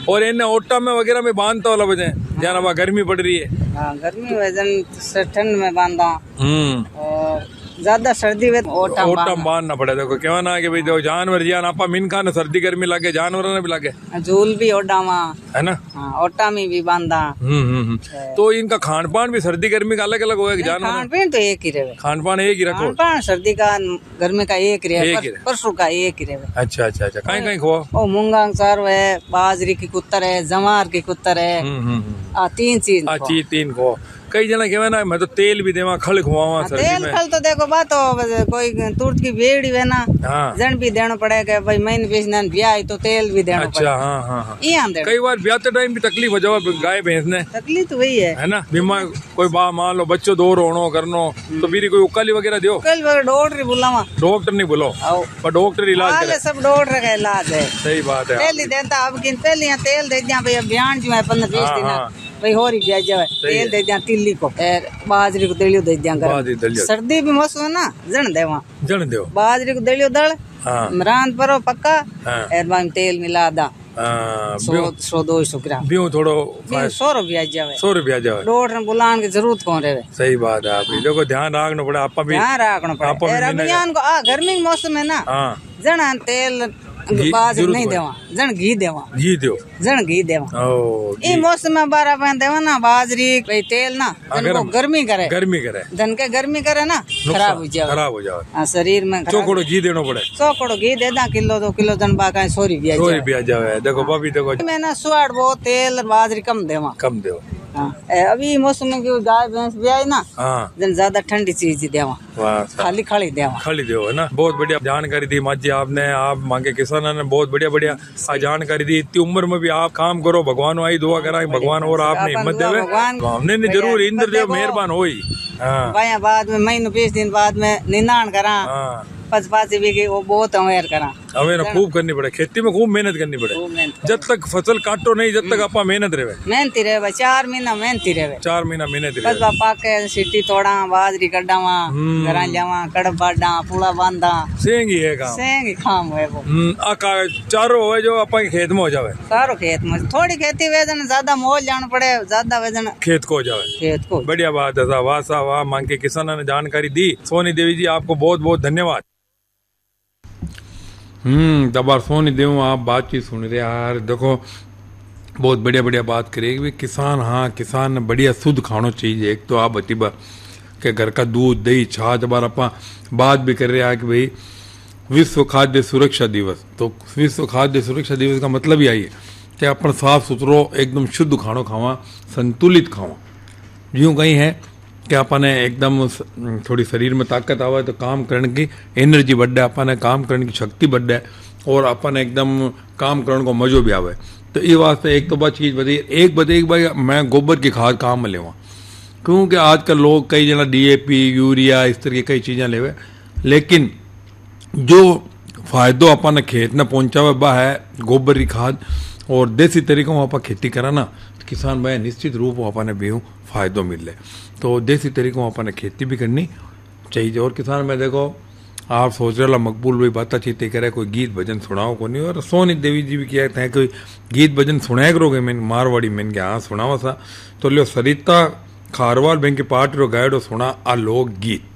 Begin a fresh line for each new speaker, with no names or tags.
और इन्हें ओटा में वगैरह में बांधता वाला वजह जाना वहाँ गर्मी पड़ रही है।
हाँ गर्मी वजन ठंड में बांधा और ज्यादा सर्दी में ओटा
बांधना पड़े। देखो क्या ना कि भाई देखो जानवर जियान आपा मिनका ने सर्दी गर्मी लगे जानवर ने भी लगे
झूल भी ओटा में
है ना।
हाँ, ओटा में भी बांधा।
तो इनका खान पान भी सर्दी गर्मी का अलग अलग होगा। जानवर
खान पान तो एक ही रहे।
खान पान एक ही रखो।
खान पान सर्दी का गर्मी का एक रहे। परसों का एक ही रहे।
अच्छा अच्छा अच्छा कहीं कहीं खो
ओ मूंगा सार है बाजरी की कुत्तर है जमार की कुत्तर है। तीन चीज
तीन खो। कई जना कहवा ना मैं तो तेल भी देवा खल खुआवा
तेल खल तो देखो बात हो कोई तुर्त की बेड़ी है ना जन भी देना पड़ेगा भाई महीने बीस दिन ब्याह तो तेल भी देना
अच्छा। हाँ हाँ हाँ कई बार ब्याहते टाइम भी तकलीफ हो जाओ गाय भैंस ने।
तकलीफ तो वही है ना।
बीमार कोई मान लो बच्चों दो रोनो करनो तो फिर कोई उकाली वगैरह दो।
डॉक्टर बुलावा
डॉक्टर नहीं बोलो पर डॉक्टर इलाज करे।
सब डॉक्टर का इलाज है।
सही बात है।
पहले देता अब पहले तेल दे दिया भाई अभियान जो है 15-20 दिन भाई हो रही ब्याज जावे तेल दे दिया तिल्ली को बाजरी को दलियो दे दिया। सर्दी भी मौसम है ना जन दे बाजरी को दलियो दल मरान परो पक्का और तेल मिला दा 100-200 ग्राम
ब्यू थोड़ो
100 रुपया जावे
100 रुपया जावे।
डॉक्टर बुलाने की जरूरत कौन रहे।
सही बात है। आप देखो ध्यान रखना पड़े आप भी
ध्यान रखना पड़े। अभियान को गर्मी के मौसम है ना जन तेल बाजरी नहीं देवा जन घी देवा जन घी देवा। ई मौसम में बारा पान देवा ना बाजरी भाई तेल ना जन गर्मी करे धन के गर्मी करे ना खराब हो जाए शरीर में।
चौकड़ो घी देना पड़े।
चौकड़ो घी दे दा किलो 2 किलो जन बाका 100 रुपया
जावे। देखो भाभी देखो
मैं ना स्वाद वो तेल बाजरी कम देवा। अभी मौसम में गाय भैंस भी आई ना जन ज्यादा ठंडी चीज देवा खाली खड़ी देवा
है ना। बहुत बढ़िया जानकारी दी माजी आपने। आप मांगे किसानों ने बहुत बढ़िया जानकारी दी। इतनी उम्र में भी आप काम करो भगवान आई दुआ करा भगवान और आपने हिम्मत देवे हमने जरूर इंद्र देव मेहरबान हो
बाद में महीनों 20 दिन बाद में निनान करा 5 बीघे वो बहुत अवेयर करा
हमें खूब करनी पड़े। खेती में खूब मेहनत करनी पड़े। जब तक फसल काटो नहीं जब तक आपा मेहनती रहे 4 महीना मेहनती रहे पाके सिटी तोड़ा बाजरी कड्डावा घर जावा कड़ब बाडा पूरा बांधा सेंग ही है
काम है वो
चारों हो जो आपा खेत में हो जावे।
सारो खेत में थोड़ी खेती वेदन ज्यादा मोल जाना पड़े ज्यादा वेदन खेत को हो जावे।
बढ़िया बात है। वाह सा वाह मांग के किसानों ने जानकारी दी। सोनी देवी जी आपको बहुत बहुत धन्यवाद। दबार सोनी देव आप बातचीत सुन रहे यार। देखो बहुत बढ़िया बात करेगी किसान। हाँ किसान ने बढ़िया शुद्ध खाना चाहिए। एक तो आप बतीबा के घर का दूध दही छाछ बार अपा बात भी कर रहे हैं कि भाई विश्व खाद्य सुरक्षा दिवस। तो विश्व खाद्य सुरक्षा दिवस का मतलब यही है कि अपन साफ सुथरो एकदम शुद्ध खाना खावा संतुलित खावा। यूँ कहीं है कि अपन एकदम थोड़ी शरीर में ताकत आवा तो काम करने की एनर्जी बढ़ जाए अपन काम करने की शक्ति बढ़ जाए और अपन एकदम काम करने को मजो भी आवे। तो ये वास्ते एक तो बात चीज बताइए एक भाई मैं गोबर की खाद काम में लेवा क्योंकि आजकल लोग कई जना DAP यूरिया इस तरह की कई चीजें लेवे लेकिन जो फायदो अपन खेत में पहुंचावे वह है गोबर की खाद और देसी तरीकों में अपन खेती करा ना तो किसान भाई निश्चित रूप से अपन भी फायदो मिले। तो देसी तरीकों में अपन खेती भी करनी चाहिए। और किसान में देखो आप सोच रहे मकबूल भाई बातचीत करे कोई गीत भजन सुनाओ को नहीं। और सोनी देवी जी भी कहते हैं कोई गीत भजन सुनाया करोगे मैंने मारवाड़ी मैंने हाँ सुनावा सा। तो लियो सरिता खारवाल बैंक के पार्टी रो गायडो सुना आ लोक गीत।